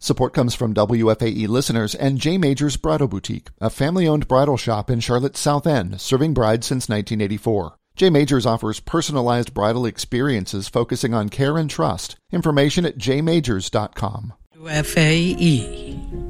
Support comes from WFAE listeners and J. Majors Bridal Boutique, a family-owned bridal shop in Charlotte's South End, serving brides since 1984. J. Majors offers personalized bridal experiences focusing on care and trust. Information at jmajors.com. WFAE.